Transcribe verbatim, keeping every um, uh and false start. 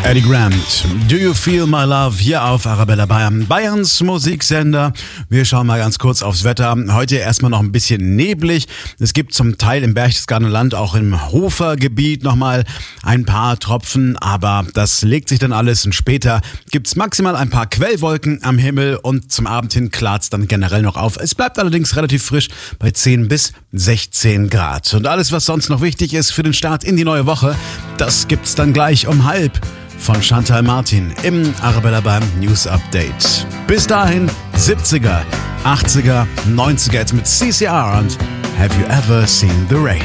Eddie Grant, Do You Feel My Love, hier auf Arabella Bayern, Bayerns Musiksender. Wir schauen mal ganz kurz aufs Wetter. Heute erstmal noch ein bisschen neblig. Es gibt zum Teil im Berchtesgadener Land, auch im Hofergebiet nochmal ein paar Tropfen, aber das legt sich dann alles und später gibt's maximal ein paar Quellwolken am Himmel und zum Abend hin klart's dann generell noch auf. Es bleibt allerdings relativ frisch bei zehn bis sechzehn Grad. Und alles, was sonst noch wichtig ist für den Start in die neue Woche, das gibt's dann gleich um halb von Chantal Martin im Arabella Bayern News Update. Bis dahin siebziger, achtziger, neunziger jetzt mit C C R und Have You Ever Seen the Rain?